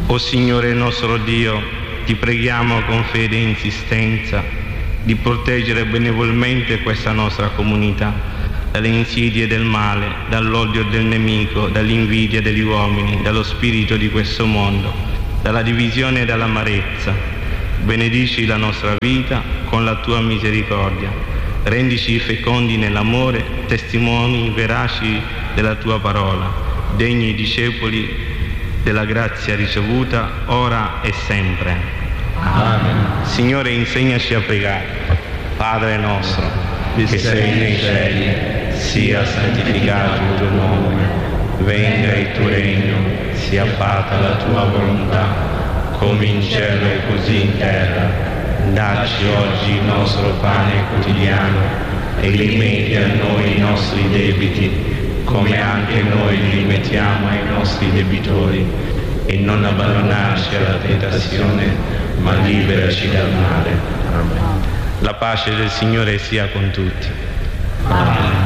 O Signore nostro Dio, ti preghiamo con fede e insistenza di proteggere benevolmente questa nostra comunità dalle insidie del male, dall'odio del nemico, dall'invidia degli uomini, dallo spirito di questo mondo, dalla divisione e dall'amarezza. Benedici la nostra vita con la tua misericordia. Rendici fecondi nell'amore, testimoni veraci della tua parola, degni discepoli della grazia ricevuta ora e sempre. Amen. Signore, insegnaci a pregare. Padre nostro, che sei nei cieli, sia santificato il tuo nome, venga il tuo regno, sia fatta la tua volontà, come in cielo e così in terra. Dacci oggi il nostro pane quotidiano e rimetti a noi i nostri debiti, come anche noi li rimettiamo ai nostri debitori, e non abbandonarci alla tentazione, ma liberaci dal male. Amen. La pace del Signore sia con tutti. Amen.